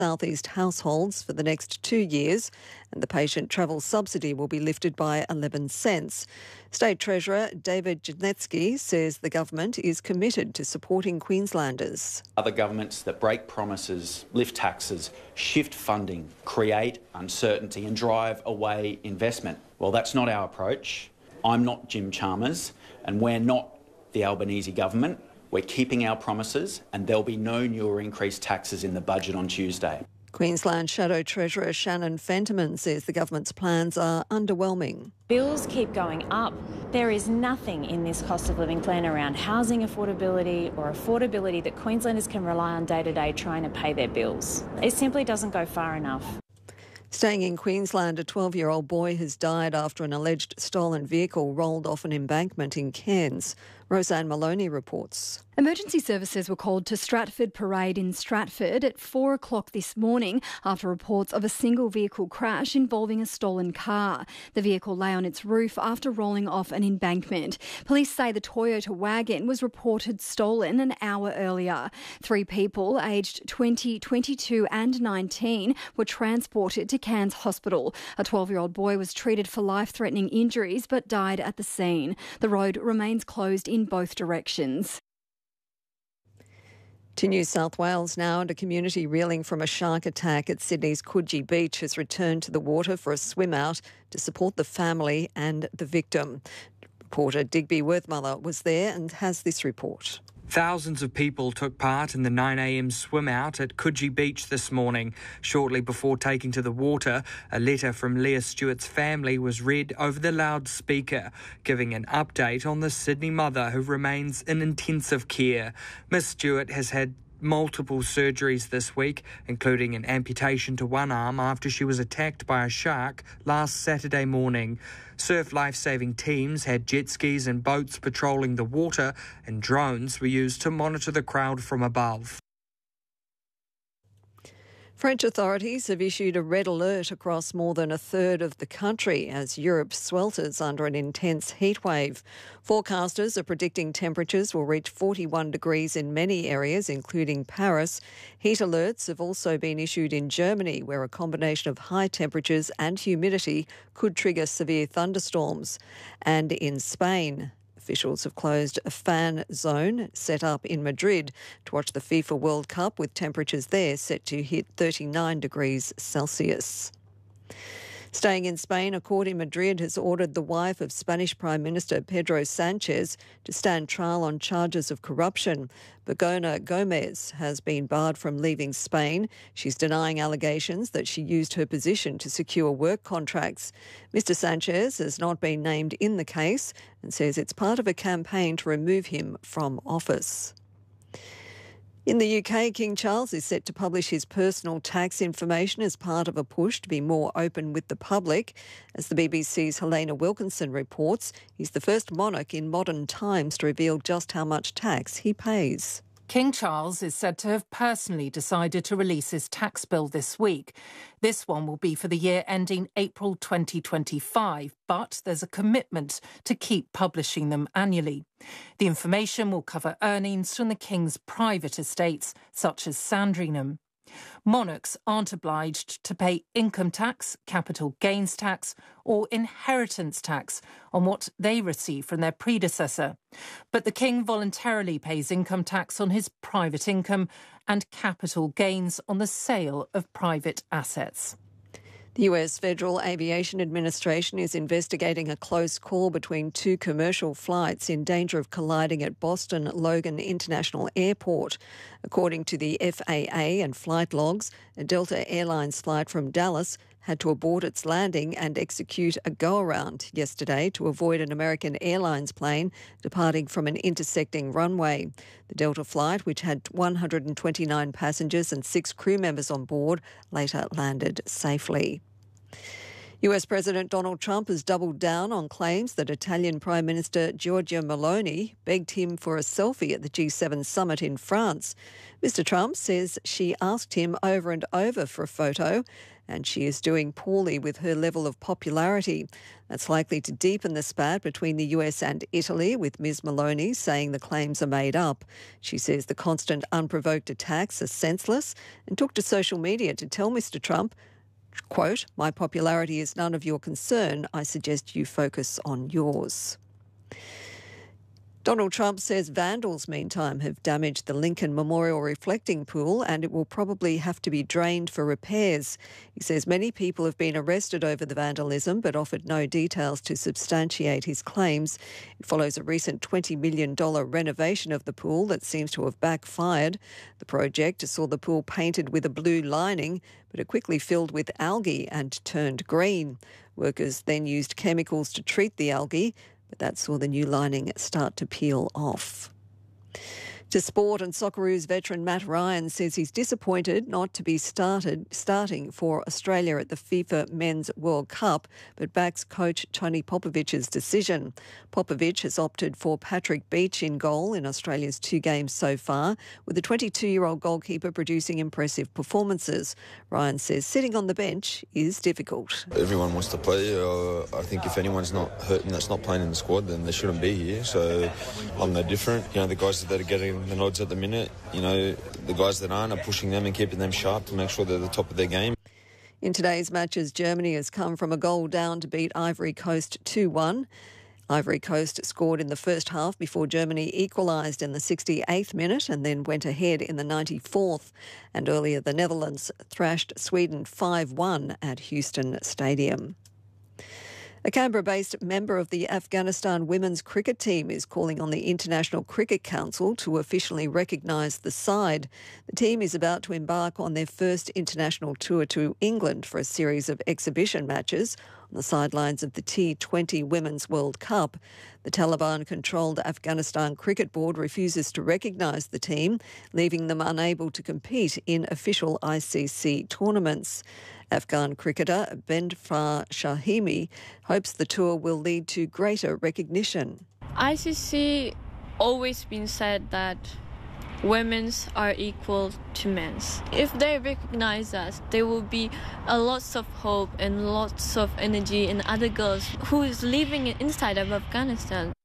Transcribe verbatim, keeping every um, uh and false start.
South East households for the next two years, and the patient travel subsidy will be lifted by eleven cents. State Treasurer David Janetsky says the government is committed to supporting Queenslanders. Other governments that break promises, lift taxes, shift funding, create uncertainty and drive away investment. Well, that's not our approach. I'm not Jim Chalmers, and we're not the Albanese government. We're keeping our promises, and there'll be no new or increased taxes in the budget on Tuesday. Queensland Shadow Treasurer Shannon Fentiman says the government's plans are underwhelming. Bills keep going up. There is nothing in this cost of living plan around housing affordability or affordability that Queenslanders can rely on day to day trying to pay their bills. It simply doesn't go far enough. Staying in Queensland, a twelve-year-old boy has died after an alleged stolen vehicle rolled off an embankment in Cairns. Roseanne Maloney reports. Emergency services were called to Stratford Parade in Stratford at four o'clock this morning after reports of a single vehicle crash involving a stolen car. The vehicle lay on its roof after rolling off an embankment. Police say the Toyota wagon was reported stolen an hour earlier. Three people aged twenty, twenty-two and nineteen were transported to Cairns Hospital. A twelve-year-old boy was treated for life-threatening injuries but died at the scene. The road remains closed in both directions. To New South Wales now, and a community reeling from a shark attack at Sydney's Coogee Beach has returned to the water for a swim out to support the family and the victim. Reporter Digby Worthmother was there and has this report. Thousands of people took part in the nine a m swim out at Coogee Beach this morning. Shortly before taking to the water, a letter from Leah Stewart's family was read over the loudspeaker, giving an update on the Sydney mother who remains in intensive care. Miss Stewart has had multiple surgeries this week, including an amputation to one arm after she was attacked by a shark last Saturday morning. Surf life-saving teams had jet skis and boats patrolling the water, and drones were used to monitor the crowd from above. French authorities have issued a red alert across more than a third of the country as Europe swelters under an intense heatwave. Forecasters are predicting temperatures will reach forty-one degrees in many areas, including Paris. Heat alerts have also been issued in Germany, where a combination of high temperatures and humidity could trigger severe thunderstorms. And in Spain, officials have closed a fan zone set up in Madrid to watch the FIFA World Cup, with temperatures there set to hit thirty-nine degrees Celsius. Staying in Spain, a court in Madrid has ordered the wife of Spanish Prime Minister Pedro Sanchez to stand trial on charges of corruption. Begoña Gómez has been barred from leaving Spain. She's denying allegations that she used her position to secure work contracts. Mister Sanchez has not been named in the case and says it's part of a campaign to remove him from office. In the U K, King Charles is set to publish his personal tax information as part of a push to be more open with the public. As the B B C's Helena Wilkinson reports, he's the first monarch in modern times to reveal just how much tax he pays. King Charles is said to have personally decided to release his tax bill this week. This one will be for the year ending April twenty twenty-five, but there's a commitment to keep publishing them annually. The information will cover earnings from the King's private estates, such as Sandringham. Monarchs aren't obliged to pay income tax, capital gains tax or inheritance tax on what they receive from their predecessor. But the King voluntarily pays income tax on his private income and capital gains on the sale of private assets. The U S Federal Aviation Administration is investigating a close call between two commercial flights in danger of colliding at Boston Logan International Airport. According to the F A A and flight logs, a Delta Airlines flight from Dallas had to abort its landing and execute a go-around yesterday to avoid an American Airlines plane departing from an intersecting runway. The Delta flight, which had one hundred twenty-nine passengers and six crew members on board, later landed safely. U S President Donald Trump has doubled down on claims that Italian Prime Minister Giorgia Meloni begged him for a selfie at the G seven summit in France. Mister Trump says she asked him over and over for a photo, and she is doing poorly with her level of popularity. That's likely to deepen the spat between the U S and Italy, with Miz Meloni saying the claims are made up. She says the constant unprovoked attacks are senseless and took to social media to tell Mister Trump, quote, "My popularity is none of your concern. I suggest you focus on yours." Donald Trump says vandals, meantime, have damaged the Lincoln Memorial reflecting pool and it will probably have to be drained for repairs. He says many people have been arrested over the vandalism but offered no details to substantiate his claims. It follows a recent twenty million dollars renovation of the pool that seems to have backfired. The project saw the pool painted with a blue lining, but it quickly filled with algae and turned green. Workers then used chemicals to treat the algae, but that saw the new lining start to peel off. To sport, and Socceroos veteran Matt Ryan says he's disappointed not to be started starting for Australia at the FIFA Men's World Cup, but backs coach Tony Popovic's decision. Popovic has opted for Patrick Beach in goal in Australia's two games so far, with the twenty-two-year-old goalkeeper producing impressive performances. Ryan says sitting on the bench is difficult. Everyone wants to play. Uh, I think if anyone's not hurt and that's not playing in the squad, then they shouldn't be here. So I'm no different. You know, the guys that are getting the nods at the minute, you know, the guys that aren't are pushing them and keeping them sharp to make sure they're the top of their game. In today's matches, Germany has come from a goal down to beat Ivory Coast two one. Ivory Coast scored in the first half before Germany equalised in the sixty-eighth minute and then went ahead in the ninety-fourth. And earlier, the Netherlands thrashed Sweden five one at Houston Stadium. A Canberra-based member of the Afghanistan women's cricket team is calling on the International Cricket Council to officially recognise the side. The team is about to embark on their first international tour to England for a series of exhibition matches on the sidelines of the T twenty Women's World Cup. The Taliban-controlled Afghanistan Cricket Board refuses to recognise the team, leaving them unable to compete in official I C C tournaments. Afghan cricketer Bendfar Shahimi hopes the tour will lead to greater recognition. I C C always been said that women's are equal to men's. If they recognize us, there will be a lots of hope and lots of energy in other girls who is living inside of Afghanistan.